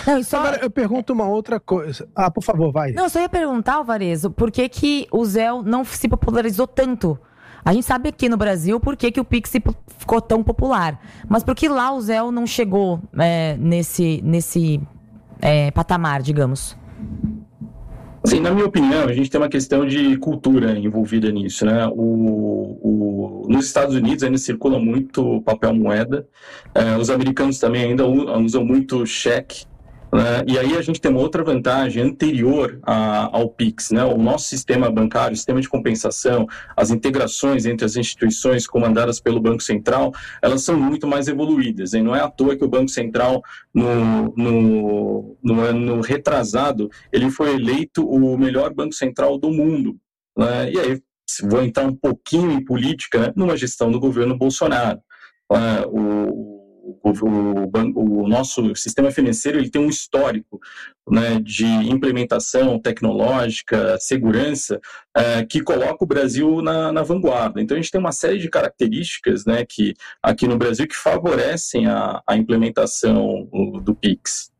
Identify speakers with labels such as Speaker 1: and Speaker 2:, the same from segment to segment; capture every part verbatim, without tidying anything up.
Speaker 1: Não, só...
Speaker 2: Agora, eu pergunto uma outra coisa. Ah, por favor, vai.
Speaker 1: Não, eu só ia perguntar, Alvarezo, por que que o Zelle não se popularizou tanto? A gente sabe aqui no Brasil por que que o Pix ficou tão popular. Mas por que lá o Zelle não chegou é, nesse, nesse é, patamar, digamos?
Speaker 3: Assim, na minha opinião, a gente tem uma questão de cultura envolvida nisso, né? O, o, nos Estados Unidos ainda circula muito papel moeda, é, os americanos também ainda usam muito cheque, né? E aí a gente tem uma outra vantagem anterior a, ao Pix, né? O nosso sistema bancário, o sistema de compensação, as integrações entre as instituições comandadas pelo Banco Central, elas são muito mais evoluídas, e não é à toa que o Banco Central, no, no, no ano retrasado, ele foi eleito o melhor Banco Central do mundo, né? E aí, vou entrar um pouquinho em política, né? Numa gestão do governo Bolsonaro. Uh, o O, o, o nosso sistema financeiro ele tem um histórico, né, de implementação tecnológica, segurança, é, que coloca o Brasil na, na vanguarda. Então, a gente tem uma série de características, né, que, aqui no Brasil que favorecem a, a implementação do, do Pix.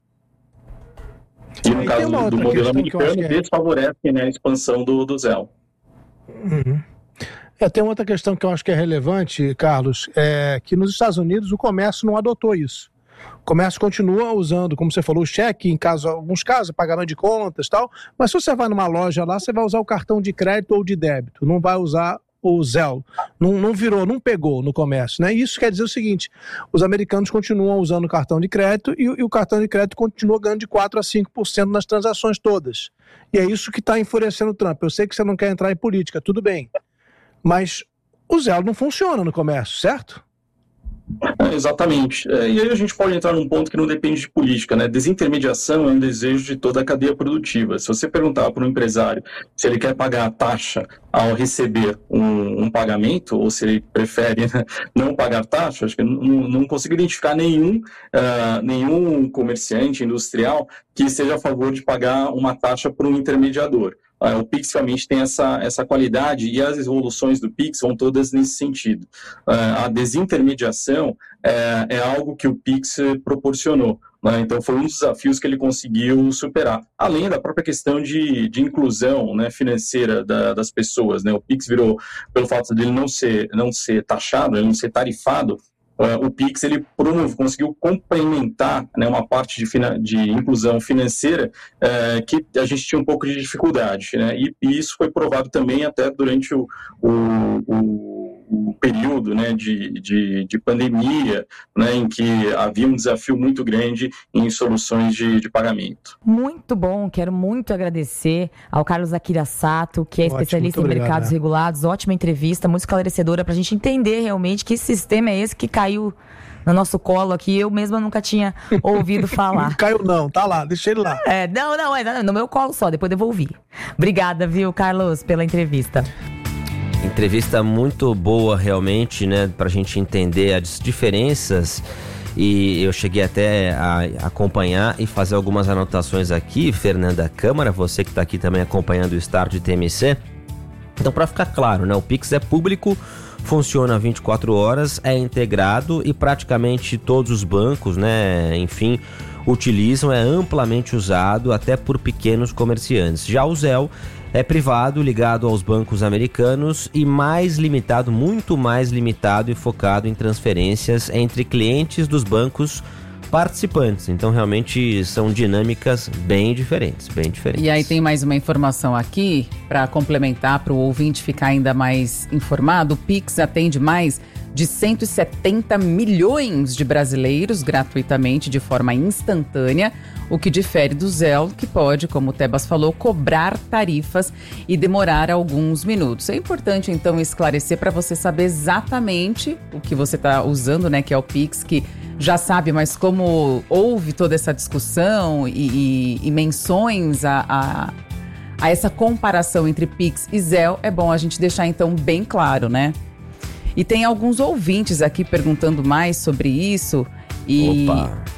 Speaker 3: E no caso do, do modelo americano, é... desfavorecem, né, a expansão do, do Zelle.
Speaker 2: Uhum. É, tem outra questão que eu acho que é relevante, Carlos, é que nos Estados Unidos o comércio não adotou isso. O comércio continua usando, como você falou, o cheque, em caso, alguns casos, pagamento de contas e tal, mas se você vai numa loja lá, você vai usar o cartão de crédito ou de débito, não vai usar o Zelle. Não, não virou, não pegou no comércio, né? Isso quer dizer o seguinte, os americanos continuam usando o cartão de crédito e, e o cartão de crédito continua ganhando de quatro a cinco por cento nas transações todas. E é isso que está enfurecendo o Trump. Eu sei que você não quer entrar em política, tudo bem. Mas o Zelle não funciona no comércio, certo?
Speaker 3: É, exatamente. É, e aí a gente pode entrar num ponto que não depende de política, né? Desintermediação é um desejo de toda a cadeia produtiva. Se você perguntar para um empresário se ele quer pagar a taxa ao receber um, um pagamento, ou se ele prefere, né, não pagar taxa, acho que não, não consigo identificar nenhum, uh, nenhum comerciante industrial que esteja a favor de pagar uma taxa para um intermediador. Uh, o Pix realmente tem essa, essa qualidade e as evoluções do Pix vão todas nesse sentido. Uh, a desintermediação é, é algo que o Pix proporcionou, né? Então foi um dos desafios que ele conseguiu superar, além da própria questão de, de inclusão, né, financeira da, das pessoas, né? O Pix virou, pelo fato dele não ser, não ser taxado, ele não ser tarifado, Uh, o Pix ele promove, conseguiu complementar, né, uma parte de, fina, de inclusão financeira uh, que a gente tinha um pouco de dificuldade, né, e, e isso foi provado também até durante o, o, o, o período, né, de, de, de pandemia, né, em que havia um desafio muito grande em soluções de, de pagamento.
Speaker 1: Muito bom, quero muito agradecer ao Carlos Akira Sato, que é Ótimo, especialista em obrigado, mercados né? regulados, ótima entrevista, muito esclarecedora para a gente entender realmente que sistema é esse que caiu caiu no nosso colo aqui, eu mesma nunca tinha ouvido falar.
Speaker 2: Não caiu não, tá lá, deixa ele lá.
Speaker 1: É, não, não, é no meu colo só, depois devolvi. Obrigada, viu, Carlos, pela entrevista.
Speaker 4: Entrevista muito boa, realmente, né, pra gente entender as diferenças, e eu cheguei até a acompanhar e fazer algumas anotações aqui, Fernanda Câmara, você que tá aqui também acompanhando o Start de T M C. Então, para ficar claro, né, o Pix é público, funciona vinte e quatro horas, é integrado e praticamente todos os bancos, né, enfim, utilizam, é amplamente usado até por pequenos comerciantes. Já o Zelle é privado, ligado aos bancos americanos e mais limitado, muito mais limitado e focado em transferências entre clientes dos bancos participantes. Então, realmente, são dinâmicas bem diferentes, bem diferentes.
Speaker 5: E aí tem mais uma informação aqui, para complementar, para o ouvinte ficar ainda mais informado. O Pix atende mais de cento e setenta milhões de brasileiros gratuitamente, de forma instantânea, o que difere do Zelle, que pode, como o Tebas falou, cobrar tarifas e demorar alguns minutos. É importante, então, esclarecer para você saber exatamente o que você está usando, né, que é o Pix, que já sabe, mas como houve toda essa discussão e, e, e menções a, a, a essa comparação entre Pix e Zelle, é bom a gente deixar então bem claro, né? E tem alguns ouvintes aqui perguntando mais sobre isso. E
Speaker 4: Opa.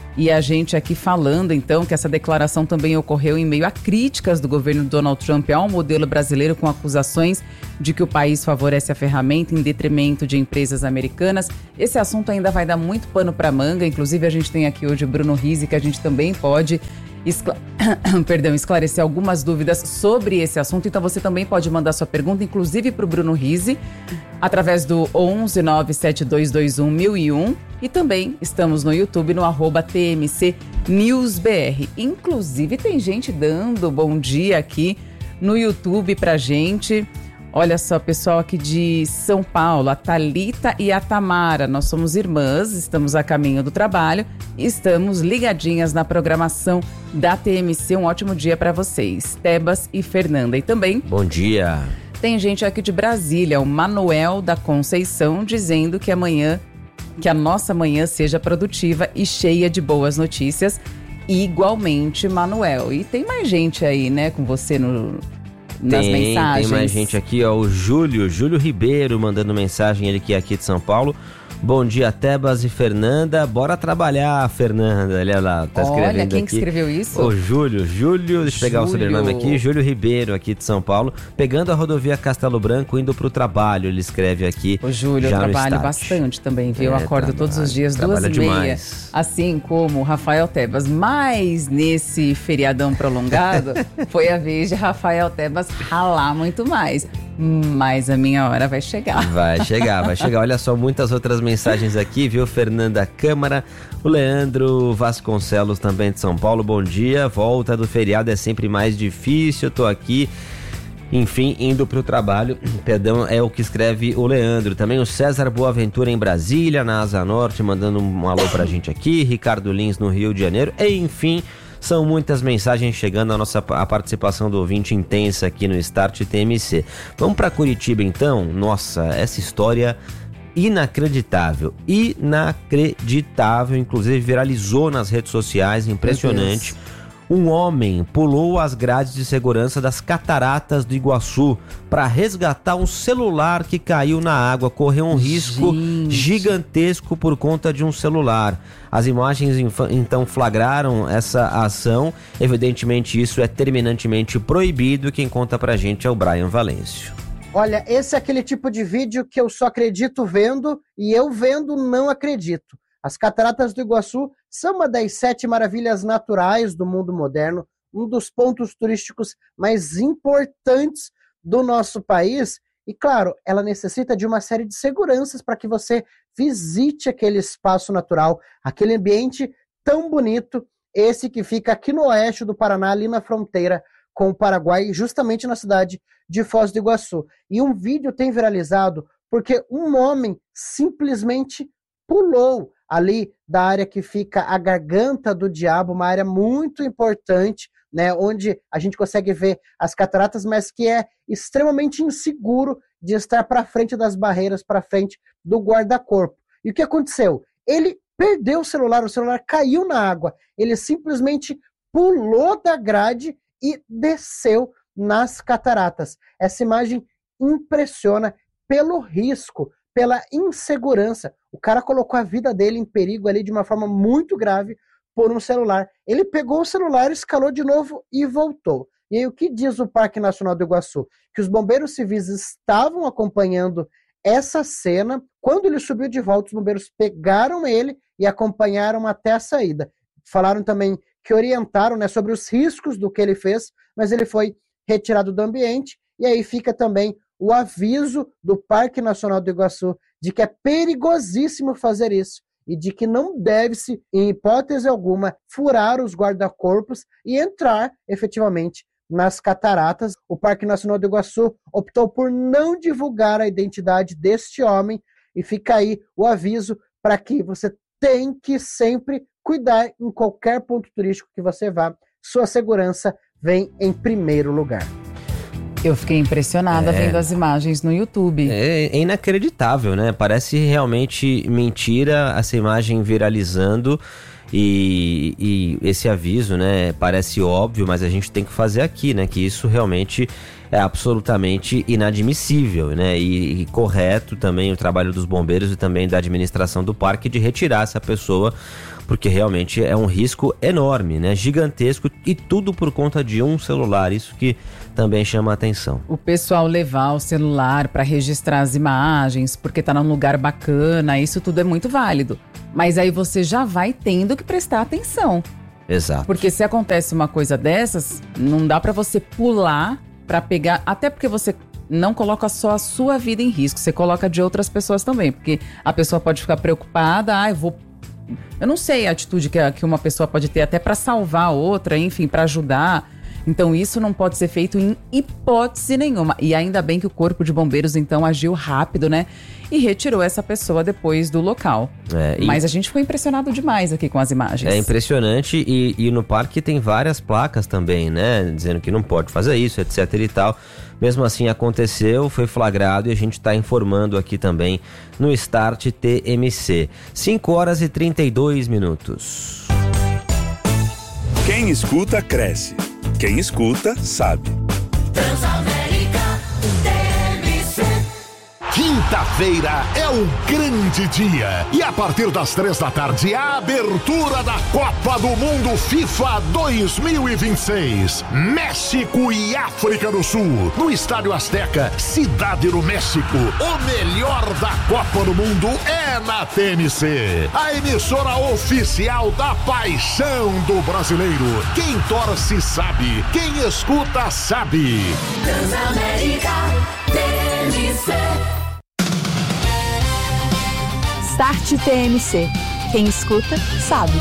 Speaker 5: E a gente aqui falando, então, que essa declaração também ocorreu em meio a críticas do governo Donald Trump ao modelo brasileiro, com acusações de que o país favorece a ferramenta em detrimento de empresas americanas. Esse assunto ainda vai dar muito pano para manga. Inclusive, a gente tem aqui hoje o Bruno Rizzi, que a gente também pode escla... Perdão, esclarecer algumas dúvidas sobre esse assunto. Então, você também pode mandar sua pergunta, inclusive para o Bruno Rizzi, através do onze nove sete dois dois um mil e um. E também estamos no YouTube, no arroba T M C News B R. Inclusive, tem gente dando bom dia aqui no YouTube pra gente. Olha só, pessoal aqui de São Paulo, a Thalita e a Tamara. Nós somos irmãs, estamos a caminho do trabalho e estamos ligadinhas na programação da T M C. Um ótimo dia para vocês, Tebas e Fernanda. E também...
Speaker 4: Bom dia.
Speaker 5: Tem gente aqui de Brasília, o Manuel da Conceição, dizendo que amanhã, que a nossa manhã seja produtiva e cheia de boas notícias. Igualmente, Manuel. E tem mais gente aí, né, com você no... nas
Speaker 4: tem,
Speaker 5: mensagens.
Speaker 4: Tem mais gente aqui, ó, o Júlio, Júlio Ribeiro mandando mensagem, ele que é aqui de São Paulo. Bom dia, Tebas e Fernanda. Bora trabalhar, Fernanda. Olha lá, tá escrevendo aqui.
Speaker 5: Olha, quem que escreveu isso?
Speaker 4: O Júlio, Júlio, deixa eu pegar o
Speaker 5: Júlio.
Speaker 4: sobrenome aqui, Júlio Ribeiro, aqui de São Paulo. Pegando a rodovia Castelo Branco, indo pro trabalho, ele escreve aqui.
Speaker 5: O Júlio, eu trabalho bastante também, viu? Eu
Speaker 4: É,
Speaker 5: acordo
Speaker 4: trabalha,
Speaker 5: todos os dias, duas e
Speaker 4: trabalha
Speaker 5: meia.
Speaker 4: demais.
Speaker 5: Assim como o Rafael Tebas. Mas nesse feriadão prolongado, foi a vez de Rafael Tebas ralar muito mais. Mas a minha hora vai chegar.
Speaker 4: Vai chegar, vai chegar. Olha só, muitas outras mensagens aqui, viu? Fernanda Câmara, o Leandro Vasconcelos também de São Paulo. Bom dia, volta do feriado é sempre mais difícil, tô aqui, enfim, indo pro trabalho. Perdão, é o que escreve o Leandro. Também o César Boaventura em Brasília, na Asa Norte, mandando um alô pra gente aqui. Ricardo Lins no Rio de Janeiro. E, enfim, são muitas mensagens chegando, a nossa a participação do ouvinte intensa aqui no Start T M C. Vamos para Curitiba então? Nossa, essa história inacreditável, inacreditável, inclusive viralizou nas redes sociais, impressionante. Um homem pulou as grades de segurança das cataratas do Iguaçu para resgatar um celular que caiu na água, correu um risco
Speaker 5: Gente.
Speaker 4: gigantesco por conta de um celular. As imagens então flagraram essa ação. Evidentemente isso é terminantemente proibido. Quem conta pra gente é o Brian Valêncio.
Speaker 6: Olha, esse é aquele tipo de vídeo que eu só acredito vendo e eu vendo não acredito. As cataratas do Iguaçu são uma das sete maravilhas naturais do mundo moderno, um dos pontos turísticos mais importantes do nosso país. E, claro, ela necessita de uma série de seguranças para que você visite aquele espaço natural, aquele ambiente tão bonito, esse que fica aqui no oeste do Paraná, ali na fronteira com o Paraguai, justamente na cidade de Foz do Iguaçu. E um vídeo tem viralizado porque um homem simplesmente pulou ali da área que fica a Garganta do Diabo, uma área muito importante, né, onde a gente consegue ver as cataratas, mas que é extremamente inseguro de estar para frente das barreiras, para frente do guarda-corpo. E o que aconteceu? Ele perdeu o celular, o celular caiu na água, ele simplesmente pulou da grade e desceu nas cataratas. Essa imagem impressiona pelo risco, pela insegurança. O cara colocou a vida dele em perigo ali de uma forma muito grave por um celular. Ele pegou o celular, escalou de novo e voltou. E aí o que diz o Parque Nacional do Iguaçu? Que os bombeiros civis estavam acompanhando essa cena. Quando ele subiu de volta, os bombeiros pegaram ele e acompanharam até a saída. Falaram também que orientaram, né, sobre os riscos do que ele fez, mas ele foi retirado do ambiente. E aí fica também o aviso do Parque Nacional do Iguaçu de que é perigosíssimo fazer isso e de que não deve-se, em hipótese alguma, furar os guarda-corpos e entrar efetivamente nas cataratas. O Parque Nacional do Iguaçu optou por não divulgar a identidade deste homem e fica aí o aviso para que você tem que sempre cuidar em qualquer ponto turístico que você vá. Sua segurança vem em primeiro lugar.
Speaker 5: Eu fiquei impressionada é. vendo as imagens no YouTube.
Speaker 4: É, é inacreditável, né? Parece realmente mentira essa imagem viralizando e, e esse aviso, né? Parece óbvio, mas a gente tem que fazer aqui, né? Que isso realmente é absolutamente inadmissível, né? E, e correto também o trabalho dos bombeiros e também da administração do parque de retirar essa pessoa, porque realmente é um risco enorme, né? Gigantesco, e tudo por conta de um celular, isso que também chama a atenção.
Speaker 5: O pessoal levar o celular para registrar as imagens, porque tá num lugar bacana, isso tudo é muito válido. Mas aí você já vai tendo que prestar atenção.
Speaker 4: Exato.
Speaker 5: Porque se acontece uma coisa dessas, não dá para você pular para pegar, até porque você não coloca só a sua vida em risco, você coloca de outras pessoas também, porque a pessoa pode ficar preocupada, ah, eu vou... Eu não sei a atitude que, que uma pessoa pode ter até para salvar a outra, enfim, para ajudar. Então isso não pode ser feito em hipótese nenhuma. E ainda bem que o Corpo de Bombeiros então agiu rápido, né? E retirou essa pessoa depois do local. É, e... Mas a gente ficou impressionado demais aqui com as imagens.
Speaker 4: É impressionante, e, e no parque tem várias placas também, né? Dizendo que não pode fazer isso, etc e tal. Mesmo assim aconteceu, foi flagrado, e a gente está informando aqui também no Start T M C. cinco horas e trinta e dois minutos.
Speaker 7: Quem escuta, cresce. Quem escuta, sabe.
Speaker 8: Transamérica T M C.
Speaker 9: Quinta-feira é um grande dia e a partir das três da tarde a abertura da Copa do Mundo FIFA dois mil e vinte e seis. México e África do Sul no Estádio Azteca, Cidade do México. O melhor da Copa do Mundo é na T M C, a emissora oficial da paixão do brasileiro. Quem torce sabe, quem escuta sabe.
Speaker 8: Transamérica T M C.
Speaker 10: Start T M C. Quem escuta, sabe.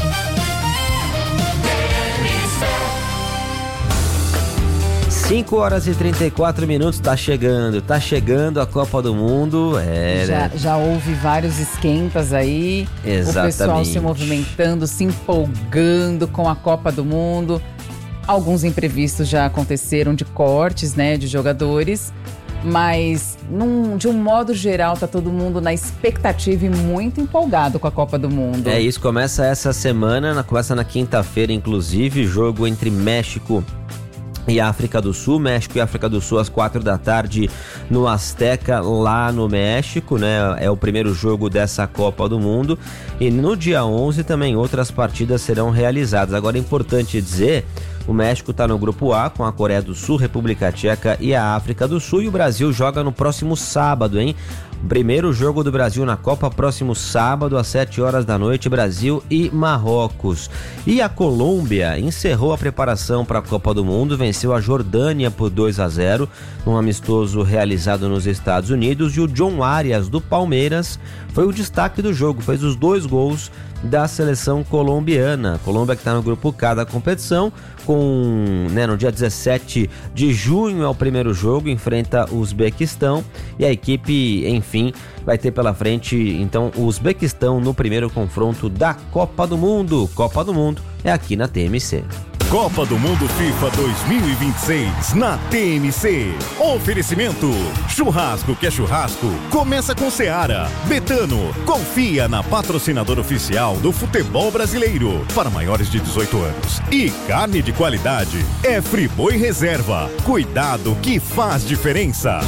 Speaker 4: cinco horas e trinta e quatro minutos, tá chegando, tá chegando a Copa do Mundo. É,
Speaker 5: já,
Speaker 4: né?
Speaker 5: já houve vários esquentas aí.
Speaker 4: Exatamente.
Speaker 5: O pessoal se movimentando, se empolgando com a Copa do Mundo. Alguns imprevistos já aconteceram de cortes, né, de jogadores. Mas, num, de um modo geral, tá todo mundo na expectativa e muito empolgado com a Copa do Mundo.
Speaker 4: É isso, começa essa semana, na, começa na quinta-feira, inclusive, jogo entre México e África do Sul. México e África do Sul às quatro da tarde no Azteca, lá no México, né? É o primeiro jogo dessa Copa do Mundo. E no dia onze também outras partidas serão realizadas. Agora é importante dizer... O México está no grupo A com a Coreia do Sul, República Tcheca e a África do Sul. E o Brasil joga no próximo sábado, hein? Primeiro jogo do Brasil na Copa, próximo sábado, às sete horas da noite, Brasil e Marrocos. E a Colômbia encerrou a preparação para a Copa do Mundo, venceu a Jordânia por dois a zero, num amistoso realizado nos Estados Unidos. E o John Arias, do Palmeiras, foi o destaque do jogo, fez os dois gols da seleção colombiana. A Colômbia que está no grupo K da competição, com, né, no dia dezessete de junho é o primeiro jogo, enfrenta o Uzbequistão, e a equipe, enfim, vai ter pela frente então o Uzbequistão no primeiro confronto da Copa do Mundo. Copa do Mundo é aqui na T M C.
Speaker 7: Copa do Mundo FIFA dois mil e vinte e seis na T M C. Oferecimento: churrasco que é churrasco, começa com Seara. Betano, confia na patrocinadora oficial do futebol brasileiro para maiores de dezoito anos. E carne de qualidade é Friboi Reserva. Cuidado que faz diferença.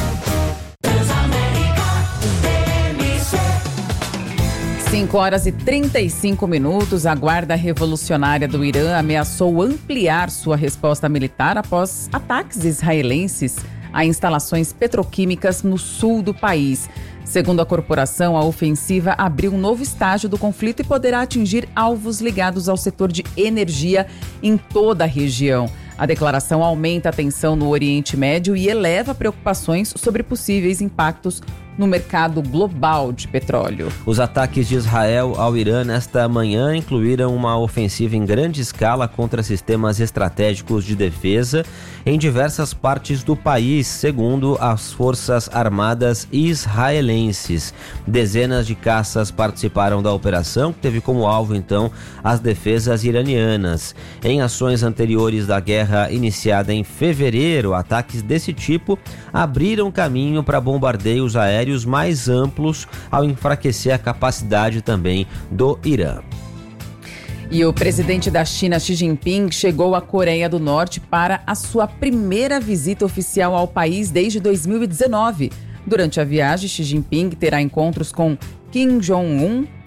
Speaker 5: cinco horas e trinta e cinco minutos, a Guarda Revolucionária do Irã ameaçou ampliar sua resposta militar após ataques israelenses a instalações petroquímicas no sul do país. Segundo a corporação, a ofensiva abriu um novo estágio do conflito e poderá atingir alvos ligados ao setor de energia em toda a região. A declaração aumenta a tensão no Oriente Médio e eleva preocupações sobre possíveis impactos no mercado global de petróleo.
Speaker 4: Os ataques de Israel ao Irã nesta manhã incluíram uma ofensiva em grande escala contra sistemas estratégicos de defesa em diversas partes do país, segundo as Forças Armadas israelenses. Dezenas de caças participaram da operação, que teve como alvo, então, as defesas iranianas. Em ações anteriores da guerra iniciada em fevereiro, ataques desse tipo abriram caminho para bombardeios aéreos mais amplos ao enfraquecer a capacidade também do Irã.
Speaker 5: E o presidente da China, Xi Jinping, chegou à Coreia do Norte para a sua primeira visita oficial ao país desde dois mil e dezenove. Durante a viagem, Xi Jinping terá encontros com Kim Jong-un,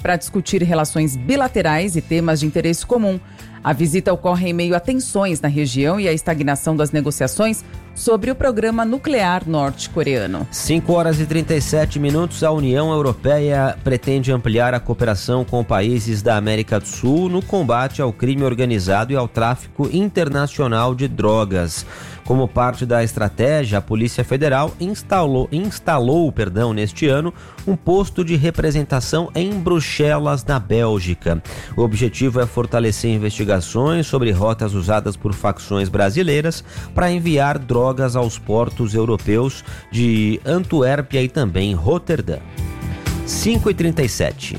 Speaker 5: para discutir relações bilaterais e temas de interesse comum. A visita ocorre em meio a tensões na região e a estagnação das negociações sobre o programa nuclear norte-coreano.
Speaker 4: cinco horas e trinta e sete minutos, a União Europeia pretende ampliar a cooperação com países da América do Sul no combate ao crime organizado e ao tráfico internacional de drogas. Como parte da estratégia, a Polícia Federal instalou, instalou perdão, neste ano um posto de representação em Bruxelas, na Bélgica. O objetivo é fortalecer investigações sobre rotas usadas por facções brasileiras para enviar drogas aos portos europeus de Antuérpia e também Roterdã. cinco e trinta e sete.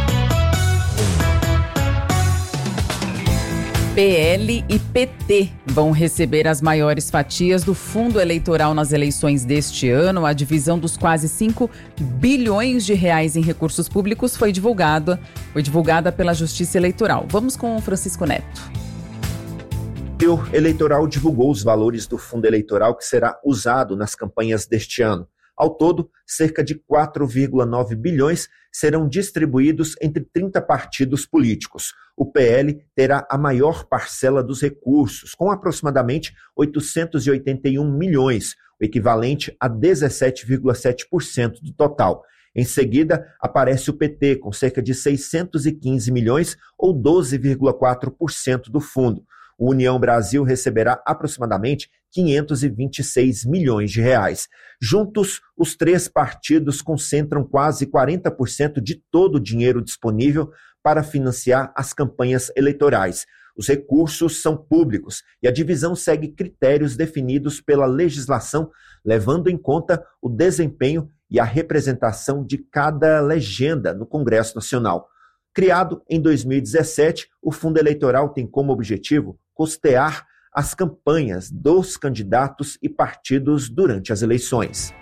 Speaker 5: P L e P T vão receber as maiores fatias do fundo eleitoral nas eleições deste ano. A divisão dos quase cinco bilhões de reais em recursos públicos foi divulgada, foi divulgada pela Justiça Eleitoral. Vamos com o Francisco Neto.
Speaker 11: O eleitoral divulgou os valores do fundo eleitoral que será usado nas campanhas deste ano. Ao todo, cerca de quatro vírgula nove bilhões serão distribuídos entre trinta partidos políticos. O P L terá a maior parcela dos recursos, com aproximadamente oitocentos e oitenta e um milhões, o equivalente a dezessete vírgula sete por cento do total. Em seguida, aparece o P T, com cerca de seiscentos e quinze milhões, ou doze vírgula quatro por cento do fundo. O União Brasil receberá aproximadamente quinhentos e vinte e seis milhões de reais. Juntos, os três partidos concentram quase quarenta por cento de todo o dinheiro disponível para financiar as campanhas eleitorais. Os recursos são públicos e a divisão segue critérios definidos pela legislação, levando em conta o desempenho e a representação de cada legenda no Congresso Nacional. Criado em dois mil e dezessete, o Fundo Eleitoral tem como objetivo custear as campanhas dos candidatos e partidos durante as eleições.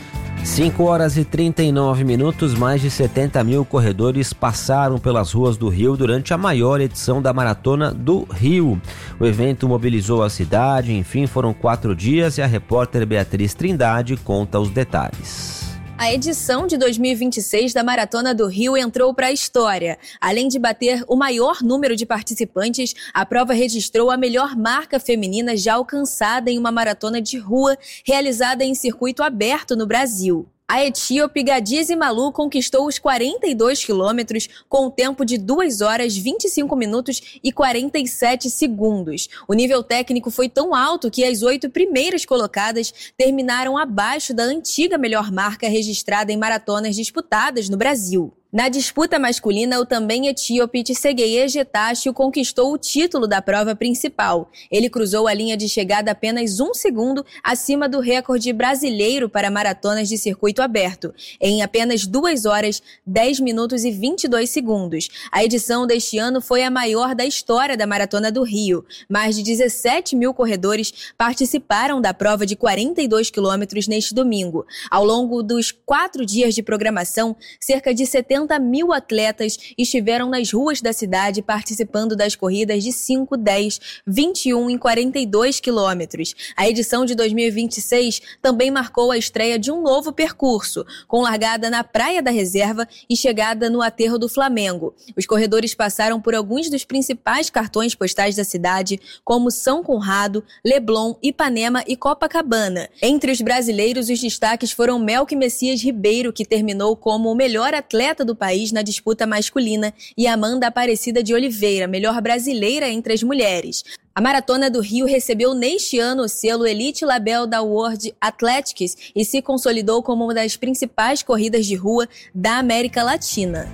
Speaker 4: cinco horas e trinta e nove minutos, mais de setenta mil corredores passaram pelas ruas do Rio durante a maior edição da Maratona do Rio. O evento mobilizou a cidade, enfim, foram quatro dias e a repórter Beatriz Trindade conta os detalhes.
Speaker 12: A edição de dois mil e vinte e seis da Maratona do Rio entrou para a história. Além de bater o maior número de participantes, a prova registrou a melhor marca feminina já alcançada em uma maratona de rua realizada em circuito aberto no Brasil. A etíope Gadize Malu conquistou os quarenta e dois quilômetros com o tempo de duas horas, vinte e cinco minutos e quarenta e sete segundos. O nível técnico foi tão alto que as oito primeiras colocadas terminaram abaixo da antiga melhor marca registrada em maratonas disputadas no Brasil. Na disputa masculina, o também etíope Tsegeye Getachew conquistou o título da prova principal. Ele cruzou a linha de chegada apenas um segundo acima do recorde brasileiro para maratonas de circuito aberto, em apenas duas horas, dez minutos e vinte e dois segundos. A edição deste ano foi a maior da história da Maratona do Rio. Mais de dezessete mil corredores participaram da prova de quarenta e dois quilômetros neste domingo. Ao longo dos quatro dias de programação, cerca de setenta mil atletas estiveram nas ruas da cidade participando das corridas de cinco, dez, vinte e um e quarenta e dois quilômetros. A edição de dois mil e vinte e seis também marcou a estreia de um novo percurso, com largada na Praia da Reserva e chegada no Aterro do Flamengo. Os corredores passaram por alguns dos principais cartões postais da cidade, como São Conrado, Leblon, Ipanema e Copacabana. Entre os brasileiros, os destaques foram Melque Messias Ribeiro, que terminou como o melhor atleta do país na disputa masculina, e Amanda Aparecida de Oliveira, melhor brasileira entre as mulheres. A Maratona do Rio recebeu neste ano o selo Elite Label da World Athletics e se consolidou como uma das principais corridas de rua da América Latina.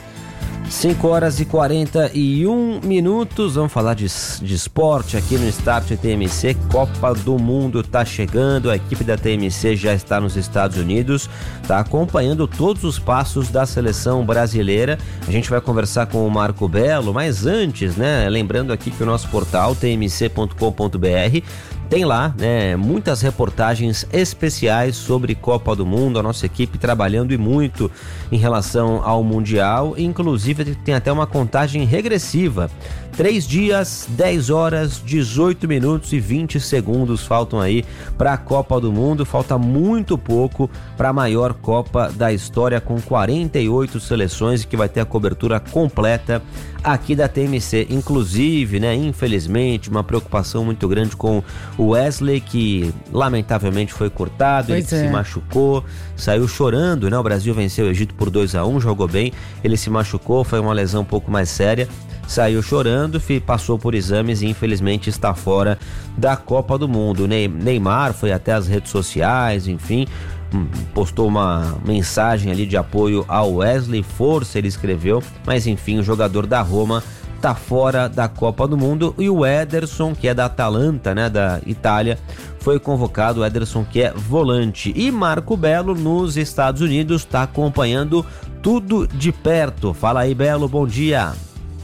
Speaker 4: cinco horas e quarenta e um minutos, vamos falar de, de esporte aqui no Start T M C. Copa do Mundo está chegando, a equipe da T M C já está nos Estados Unidos, está acompanhando todos os passos da seleção brasileira. A gente vai conversar com o Marco Belo, mas antes, né, lembrando aqui que o nosso portal t m c ponto com ponto b r tem lá, né, muitas reportagens especiais sobre Copa do Mundo, a nossa equipe trabalhando e muito em relação ao Mundial, inclusive tem até uma contagem regressiva Três dias, dez horas, dezoito minutos e vinte segundos faltam aí para a Copa do Mundo. Falta muito pouco para a maior Copa da história, com quarenta e oito seleções, que vai ter a cobertura completa aqui da T M C. Inclusive, né, infelizmente, uma preocupação muito grande com o Wesley, que lamentavelmente foi cortado, pois ele é. se machucou, saiu chorando, né? O Brasil venceu o Egito por dois a um, jogou bem, ele se machucou, foi uma lesão um pouco mais séria, saiu chorando, passou por exames e infelizmente está fora da Copa do Mundo. Neymar foi até as redes sociais, enfim, postou uma mensagem ali de apoio ao Wesley, força, ele escreveu, mas enfim, o jogador da Roma tá fora da Copa do Mundo. E o Ederson, que é da Atalanta, né, da Itália, foi convocado. O Ederson, que é volante. E Marco Belo, nos Estados Unidos, está acompanhando tudo de perto. Fala aí, Belo, bom dia.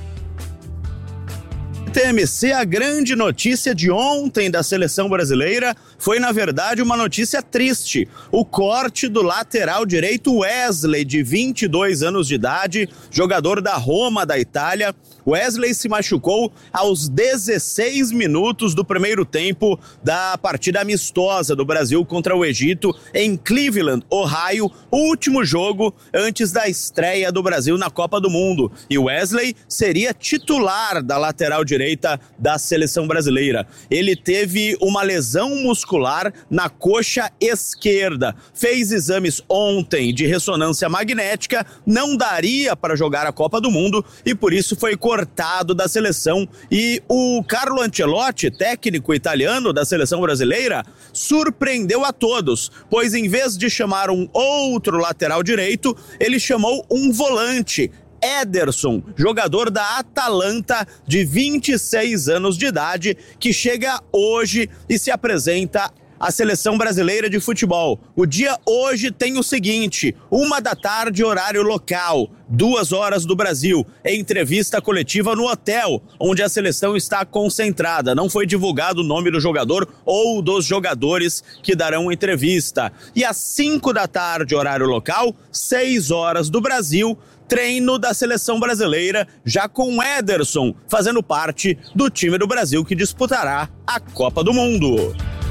Speaker 13: T M C, a grande notícia de ontem da seleção brasileira foi, na verdade, uma notícia triste. O corte do lateral direito Wesley, de vinte e dois anos de idade, jogador da Roma, da Itália. Wesley se machucou aos dezesseis minutos do primeiro tempo da partida amistosa do Brasil contra o Egito em Cleveland, Ohio, o último jogo antes da estreia do Brasil na Copa do Mundo. E Wesley seria titular da lateral direita da seleção brasileira. Ele teve uma lesão muscular na coxa esquerda. Fez exames ontem de ressonância magnética, não daria para jogar a Copa do Mundo e por isso foi cortado cortado da seleção. E o Carlo Ancelotti, técnico italiano da seleção brasileira, surpreendeu a todos, pois em vez de chamar um outro lateral direito, ele chamou um volante, Ederson, jogador da Atalanta, de vinte e seis anos de idade, que chega hoje e se apresenta a seleção brasileira de futebol. O dia hoje tem o seguinte: uma da tarde, horário local, duas horas do Brasil, entrevista coletiva no hotel onde a seleção está concentrada. Não foi divulgado o nome do jogador ou dos jogadores que darão entrevista. E às cinco da tarde, horário local, seis horas do Brasil, treino da seleção brasileira, já com Ederson fazendo parte do time do Brasil que disputará a Copa do Mundo.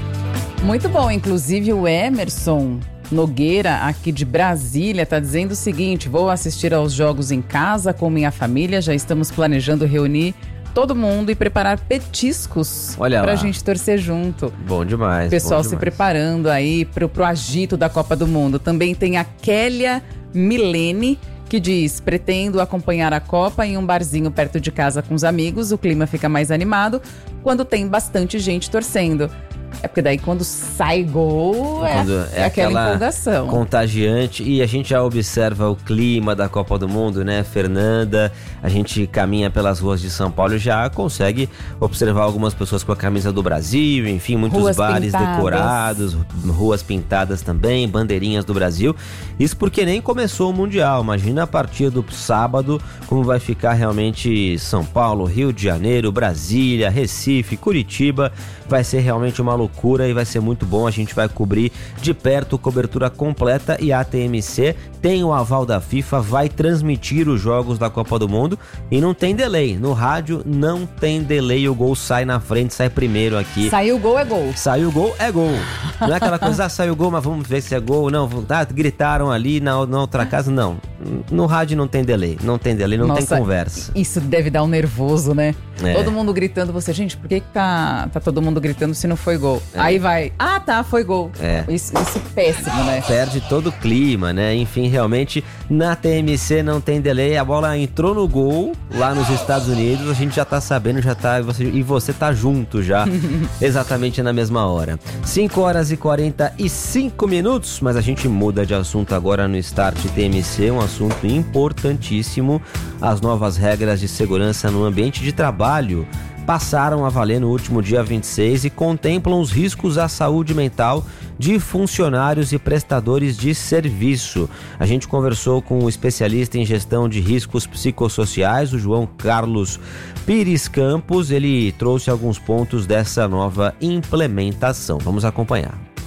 Speaker 5: Muito bom, inclusive o Emerson Nogueira, aqui de Brasília, está dizendo o seguinte: vou assistir aos jogos em casa com minha família, já estamos planejando reunir todo mundo e preparar petiscos para a gente torcer junto.
Speaker 4: Bom demais.
Speaker 5: O pessoal
Speaker 4: bom
Speaker 5: se
Speaker 4: demais.
Speaker 5: preparando aí pro, pro agito da Copa do Mundo. Também tem a Kélia Milene, que diz: pretendo acompanhar a Copa em um barzinho perto de casa com os amigos, o clima fica mais animado quando tem bastante gente torcendo. É porque daí quando sai gol é, quando é, é aquela, aquela empolgação
Speaker 4: contagiante. E a gente já observa o clima da Copa do Mundo, né, Fernanda? A gente caminha pelas ruas de São Paulo e já consegue observar algumas pessoas com a camisa do Brasil, enfim, muitos ruas bares pintadas. decorados, ruas pintadas também, bandeirinhas do Brasil. Isso porque nem começou o Mundial. Imagina a partir do sábado como vai ficar realmente São Paulo, Rio de Janeiro, Brasília, Recife, Curitiba. Vai ser realmente uma loucura e vai ser muito bom. A gente vai cobrir de perto, cobertura completa, e a T M C tem o aval da FIFA, vai transmitir os jogos da Copa do Mundo e não tem delay. No rádio não tem delay, o gol sai na frente, sai primeiro aqui.
Speaker 5: Saiu o gol, é gol.
Speaker 4: Saiu o gol, é gol. Não é aquela coisa, ah, saiu o gol, mas vamos ver se é gol. Não, ah, gritaram ali na, na outra casa, não. No rádio não tem delay, não tem delay, não Nossa, tem conversa.
Speaker 5: Isso deve dar um nervoso, né?
Speaker 4: É.
Speaker 5: Todo mundo gritando, você, gente, por que, que tá, tá todo mundo gritando se não foi gol? É. Aí vai, ah tá, foi gol.
Speaker 4: É.
Speaker 5: Isso, isso é péssimo, né?
Speaker 4: Perde todo o clima, né? Enfim, realmente, na T M C não tem delay, a bola entrou no gol lá nos Estados Unidos, a gente já tá sabendo, já tá, você, e você tá junto já, exatamente na mesma hora. cinco horas e quarenta e cinco minutos, mas a gente muda de assunto agora no Start T M C, um assunto importantíssimo. As novas regras de segurança no ambiente de trabalho passaram a valer no último dia vinte e seis e contemplam os riscos à saúde mental de funcionários e prestadores de serviço. A gente conversou com o especialista em gestão de riscos psicossociais, o João Carlos Pires Campos. Ele trouxe alguns pontos dessa nova implementação. Vamos acompanhar.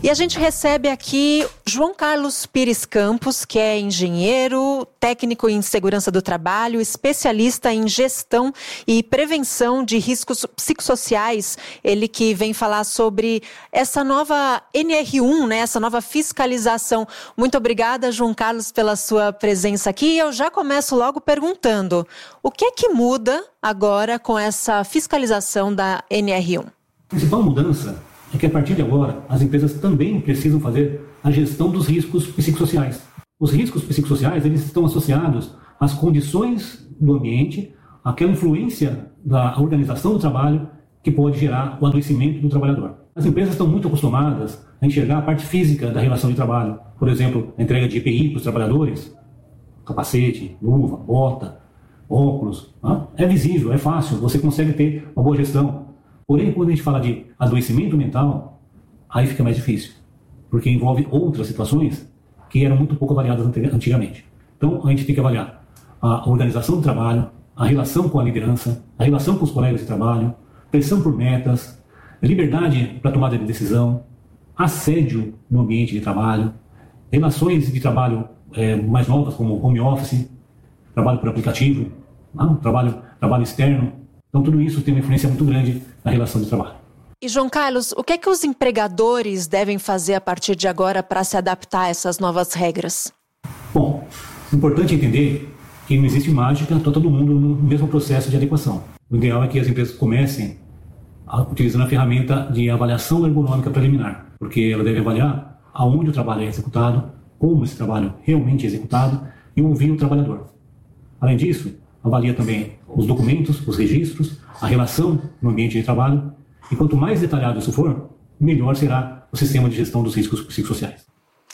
Speaker 14: E a gente recebe aqui João Carlos Pires Campos, que é engenheiro, técnico em segurança do trabalho, especialista em gestão e prevenção de riscos psicossociais. Ele que vem falar sobre essa nova N R um, né, essa nova fiscalização. Muito obrigada, João Carlos, pela sua presença aqui. E eu já começo logo perguntando, o que é que muda agora com essa fiscalização da N R um?
Speaker 15: A principal mudança é que a partir de agora as empresas também precisam fazer a gestão dos riscos psicossociais. Os riscos psicossociais eles estão associados às condições do ambiente, àquela influência da organização do trabalho que pode gerar o adoecimento do trabalhador. As empresas estão muito acostumadas a enxergar a parte física da relação de trabalho, por exemplo, a entrega de E P I para os trabalhadores, capacete, luva, bota, óculos. Né? É visível, é fácil, você consegue ter uma boa gestão. Porém, quando a gente fala de adoecimento mental, aí fica mais difícil, porque envolve outras situações que eram muito pouco avaliadas antigamente. Então, a gente tem que avaliar a organização do trabalho, a relação com a liderança, a relação com os colegas de trabalho, pressão por metas, liberdade para tomada de decisão, assédio no ambiente de trabalho, relações de trabalho é, mais novas, como home office, trabalho por aplicativo, não? trabalho, trabalho externo. Então, tudo isso tem uma influência muito grande na relação de trabalho.
Speaker 14: E, João Carlos, o que é que os empregadores devem fazer a partir de agora para se adaptar a essas novas regras?
Speaker 15: Bom, é importante entender que não existe mágica, está todo mundo no mesmo processo de adequação. O ideal é que as empresas comecem a, utilizando a ferramenta de avaliação ergonômica preliminar, porque ela deve avaliar aonde o trabalho é executado, como esse trabalho realmente é executado e ouvir o trabalhador. Além disso, avalia também os documentos, os registros, a relação no ambiente de trabalho. E quanto mais detalhado isso for, melhor será o sistema de gestão dos riscos psicossociais.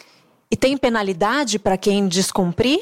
Speaker 14: E tem penalidade para quem descumprir?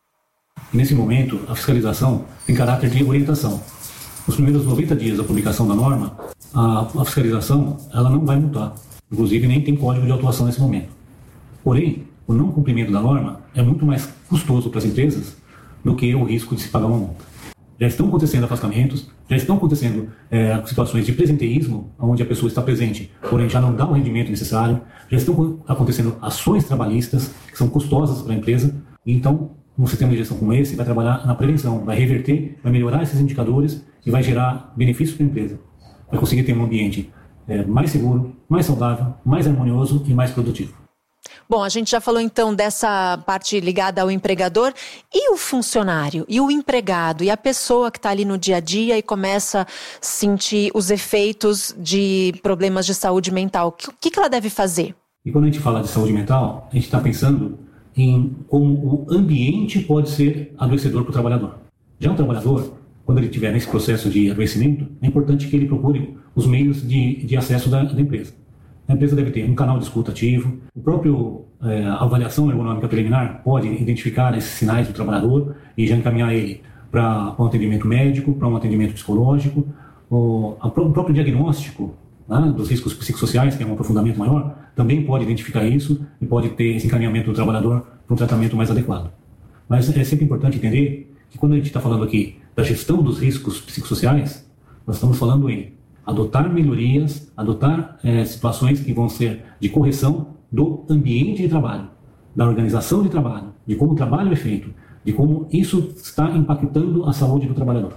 Speaker 15: E nesse momento, a fiscalização tem caráter de orientação. Nos primeiros noventa dias da publicação da norma, a, a fiscalização ela não vai multar. Inclusive, nem tem código de autuação nesse momento. Porém, o não cumprimento da norma é muito mais custoso para as empresas do que o risco de se pagar uma multa. Já estão acontecendo afastamentos, já estão acontecendo é, situações de presenteísmo, onde a pessoa está presente, porém já não dá o rendimento necessário, já estão acontecendo ações trabalhistas que são custosas para a empresa, e então um sistema de gestão como esse vai trabalhar na prevenção, vai reverter, vai melhorar esses indicadores e vai gerar benefícios para a empresa. Vai conseguir ter um ambiente é, mais seguro, mais saudável, mais harmonioso e mais produtivo.
Speaker 14: Bom, a gente já falou então dessa parte ligada ao empregador. E o funcionário? E o empregado? E a pessoa que está ali no dia a dia e começa a sentir os efeitos de problemas de saúde mental? O que, que ela deve fazer?
Speaker 15: E quando a gente fala de saúde mental, a gente está pensando em como o ambiente pode ser adoecedor para o trabalhador. Já o trabalhador, quando ele estiver nesse processo de adoecimento, é importante que ele procure os meios de, de acesso da, da empresa. A empresa deve ter um canal de escuta ativo, o próprio é, avaliação ergonômica preliminar pode identificar esses sinais do trabalhador e já encaminhar ele para um atendimento médico, para um atendimento psicológico, o, a, o próprio diagnóstico, né, dos riscos psicossociais, que é um aprofundamento maior, também pode identificar isso e pode ter esse encaminhamento do trabalhador para um tratamento mais adequado. Mas é sempre importante entender que quando a gente está falando aqui da gestão dos riscos psicossociais, nós estamos falando em adotar melhorias, adotar é, situações que vão ser de correção do ambiente de trabalho, da organização de trabalho, de como o trabalho é feito, de como isso está impactando a saúde do trabalhador.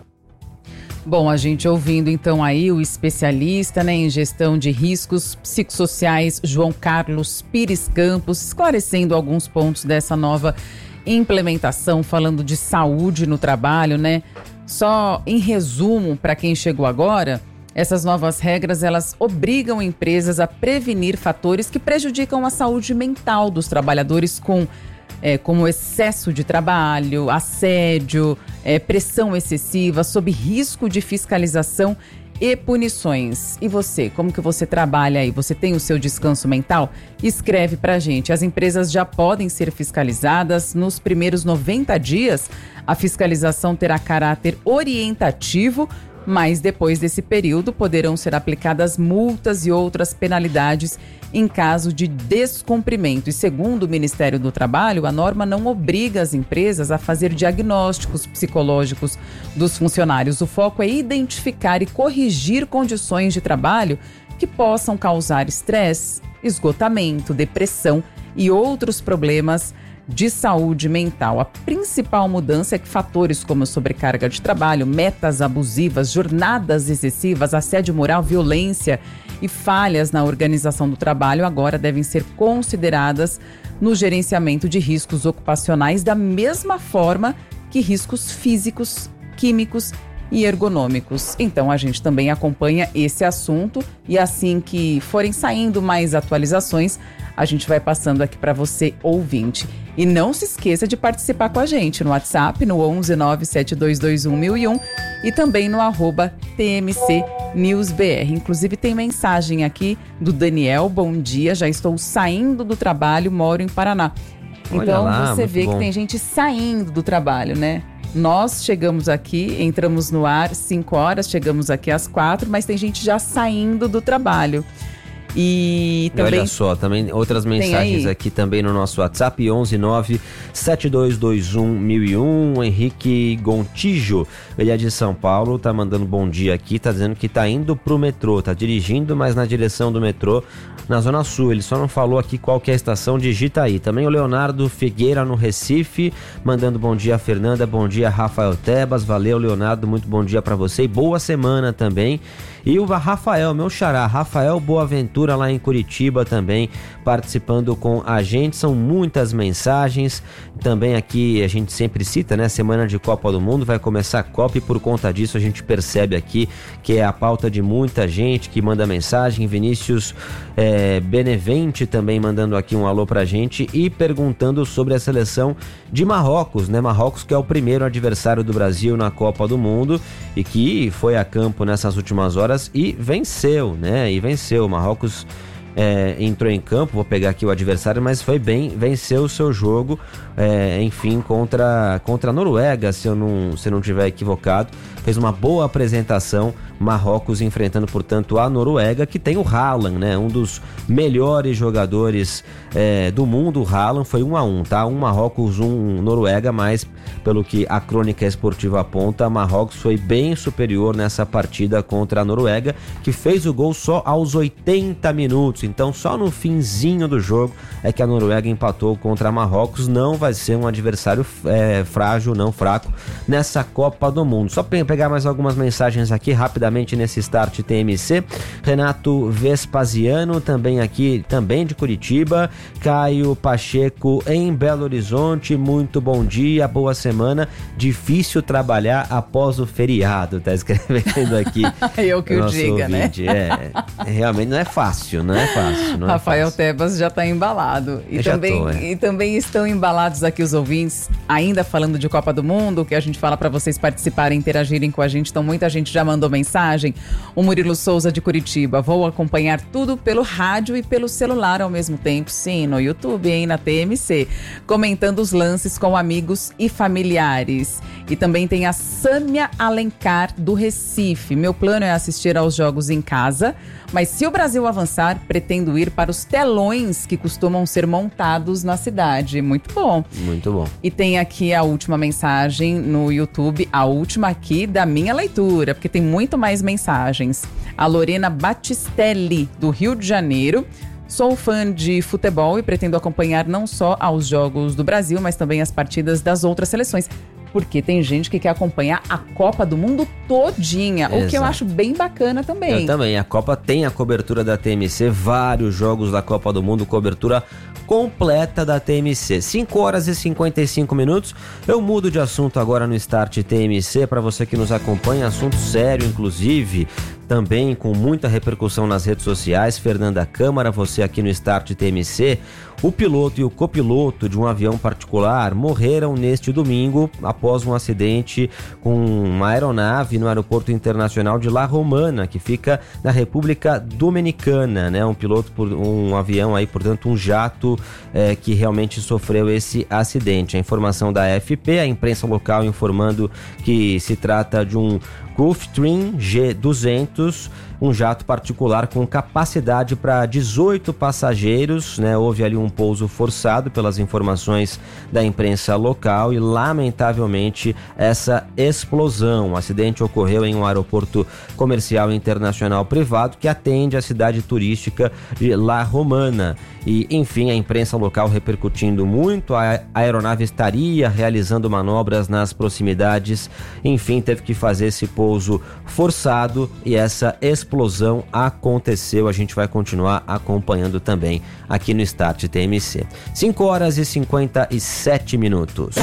Speaker 5: Bom, a gente ouvindo então aí o especialista, né, em gestão de riscos psicossociais, João Carlos Pires Campos, esclarecendo alguns pontos dessa nova implementação, falando de saúde no trabalho, né? Só em resumo, para quem chegou agora, essas novas regras, elas obrigam empresas a prevenir fatores que prejudicam a saúde mental dos trabalhadores com, é, como excesso de trabalho, assédio, é, pressão excessiva, sob risco de fiscalização e punições. E você, como que você trabalha aí? Você tem o seu descanso mental? Escreve pra gente. As empresas já podem ser fiscalizadas nos primeiros noventa dias. A fiscalização terá caráter orientativo, mas depois desse período poderão ser aplicadas multas e outras penalidades em caso de descumprimento. E segundo o Ministério do Trabalho, a norma não obriga as empresas a fazer diagnósticos psicológicos dos funcionários. O foco é identificar e corrigir condições de trabalho que possam causar estresse, esgotamento, depressão e outros problemas de saúde mental. A principal mudança é que fatores como sobrecarga de trabalho, metas abusivas, jornadas excessivas, assédio moral, violência e falhas na organização do trabalho agora devem ser consideradas no gerenciamento de riscos ocupacionais da mesma forma que riscos físicos, químicos e ergonômicos. Então a gente também acompanha esse assunto e assim que forem saindo mais atualizações, a gente vai passando aqui para você, ouvinte. E não se esqueça de participar com a gente no WhatsApp, no onze nove sete dois dois um mil e um e também no arroba T M C News B R. Inclusive tem mensagem aqui do Daniel, bom dia, já estou saindo do trabalho, moro em Paraná.
Speaker 4: Olha
Speaker 5: então
Speaker 4: lá,
Speaker 5: você vê
Speaker 4: bom.
Speaker 5: que tem gente saindo do trabalho, né? Nós chegamos aqui, entramos no ar cinco horas, chegamos aqui às quatro, mas tem gente já saindo do trabalho. E também...
Speaker 4: Olha só, também outras mensagens aqui também no nosso WhatsApp, onze nove sete dois dois um mil e um. O Henrique Gontijo, ele é de São Paulo, tá mandando bom dia aqui, tá dizendo que tá indo pro metrô, tá dirigindo, mas na direção do metrô, na Zona Sul. Ele só não falou aqui qual que é a estação, digita aí. Também o Leonardo Figueira no Recife, mandando bom dia a Fernanda, bom dia Rafael Tebas, valeu Leonardo, muito bom dia pra você e boa semana também. E o Rafael, meu xará, Rafael Boaventura lá em Curitiba também participando com a gente, são muitas mensagens, também aqui a gente sempre cita, né, semana de Copa do Mundo, vai começar a Copa e por conta disso a gente percebe aqui que é a pauta de muita gente que manda mensagem, Vinícius é, Benevente também mandando aqui um alô pra gente e perguntando sobre a seleção de Marrocos, né, Marrocos que é o primeiro adversário do Brasil na Copa do Mundo e que foi a campo nessas últimas horas e venceu, né? E venceu. O Marrocos é, entrou em campo, vou pegar aqui o adversário, mas foi bem, venceu o seu jogo, é, enfim, contra, contra a Noruega, se eu não, se eu não tiver equivocado. Fez uma boa apresentação, Marrocos enfrentando, portanto, a Noruega, que tem o Haaland, né? Um dos melhores jogadores é, do mundo. O Haaland foi um a um, tá? Um Marrocos, um Noruega, mas pelo que a crônica esportiva aponta, Marrocos foi bem superior nessa partida contra a Noruega, que fez o gol só aos oitenta minutos. Então, só no finzinho do jogo é que a Noruega empatou contra a Marrocos. Não vai ser um adversário é, frágil, não fraco, nessa Copa do Mundo. Só pegar mais algumas mensagens aqui rapidamente nesse Start T M C. Renato Vespasiano também aqui, também de Curitiba. Caio Pacheco em Belo Horizonte, muito bom dia, boa semana, difícil trabalhar após o feriado, tá escrevendo aqui.
Speaker 5: Eu que o diga,
Speaker 4: ouvinte. Né? É, realmente não é fácil, não é fácil. Não
Speaker 5: Rafael
Speaker 4: é fácil.
Speaker 5: Tebas já tá embalado. E também,
Speaker 4: tô, é.
Speaker 5: e também estão embalados aqui os ouvintes, ainda falando de Copa do Mundo, que a gente fala para vocês participarem, interagirem com a gente. Então muita gente já mandou mensagem. O Murilo Souza de Curitiba, vou acompanhar tudo pelo rádio e pelo celular ao mesmo tempo. Sim, no YouTube, hein, na T M C. Comentando os lances com amigos e familiares. E também tem a Sâmia Alencar do Recife. Meu plano é assistir aos jogos em casa, mas se o Brasil avançar, pretendo ir para os telões que costumam ser montados na cidade. Muito bom.
Speaker 4: Muito bom.
Speaker 5: E tem aqui a última mensagem no YouTube, a última aqui da minha leitura, porque tem muito mais mensagens. A Lorena Batistelli, do Rio de Janeiro. Sou fã de futebol e pretendo acompanhar não só aos jogos do Brasil, mas também as partidas das outras seleções. Porque tem gente que quer acompanhar a Copa do Mundo todinha,
Speaker 4: Exato.
Speaker 5: O que eu acho bem bacana também.
Speaker 4: Eu também. A Copa tem a cobertura da T M C, vários jogos da Copa do Mundo, cobertura completa da T M C. cinco horas e cinquenta e cinco minutos. Eu mudo de assunto agora no Start T M C, para você que nos acompanha, assunto sério, inclusive, também com muita repercussão nas redes sociais. Fernanda Câmara, você aqui no Start T M C. O piloto e o copiloto de um avião particular morreram neste domingo após um acidente com uma aeronave no aeroporto internacional de La Romana, que fica na República Dominicana, né? Um piloto por um avião aí, portanto, um jato é, que realmente sofreu esse acidente. A informação da A F P, a imprensa local informando que se trata de um Gulfstream G duzentos minutos, um jato particular com capacidade para dezoito passageiros, né? Houve ali um pouso forçado pelas informações da imprensa local e, lamentavelmente, essa explosão. O acidente ocorreu em um aeroporto comercial internacional privado que atende a cidade turística de La Romana. E, enfim, a imprensa local repercutindo muito, a aeronave estaria realizando manobras nas proximidades, enfim, teve que fazer esse pouso forçado e essa explosão aconteceu. A gente vai continuar acompanhando também aqui no Start T M C. cinco horas e cinquenta e sete minutos.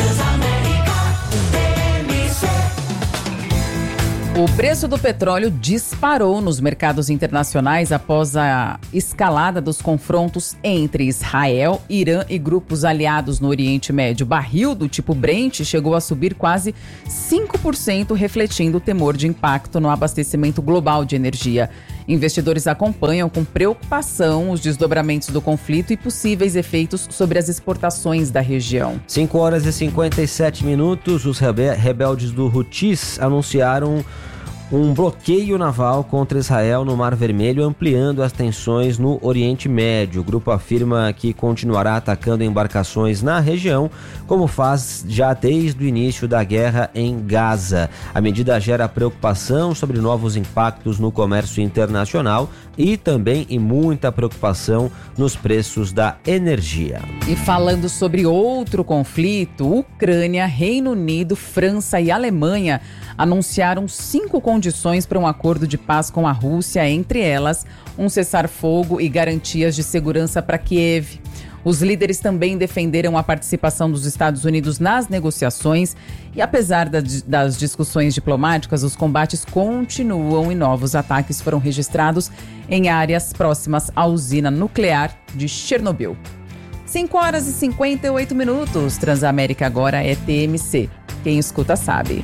Speaker 5: O preço do petróleo disparou nos mercados internacionais após a escalada dos confrontos entre Israel, Irã e grupos aliados no Oriente Médio. O barril do tipo Brent chegou a subir quase cinco por cento, refletindo o temor de impacto no abastecimento global de energia. Investidores acompanham com preocupação os desdobramentos do conflito e possíveis efeitos sobre as exportações da região.
Speaker 4: cinco horas e cinquenta e sete minutos, os rebe- rebeldes do Houthis anunciaram um bloqueio naval contra Israel no Mar Vermelho, ampliando as tensões no Oriente Médio. O grupo afirma que continuará atacando embarcações na região, como faz já desde o início da guerra em Gaza. A medida gera preocupação sobre novos impactos no comércio internacional e também e muita preocupação nos preços da energia.
Speaker 5: E falando sobre outro conflito, Ucrânia, Reino Unido, França e Alemanha anunciaram cinco condições para um acordo de paz com a Rússia, entre elas um cessar-fogo e garantias de segurança para Kiev. Os líderes também defenderam a participação dos Estados Unidos nas negociações e, apesar das discussões diplomáticas, os combates continuam e novos ataques foram registrados em áreas próximas à usina nuclear de Chernobyl. cinco horas e cinquenta e oito minutos. Transamérica agora é T M C. Quem escuta sabe.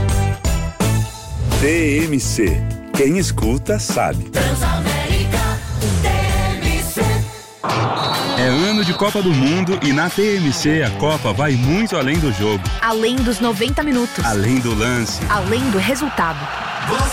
Speaker 16: T M C. Quem escuta sabe.
Speaker 8: Transamérica T M C.
Speaker 16: É ano de Copa do Mundo e na T M C a Copa vai muito além do jogo.
Speaker 17: Além dos noventa minutos.
Speaker 16: Além do lance.
Speaker 17: Além do resultado.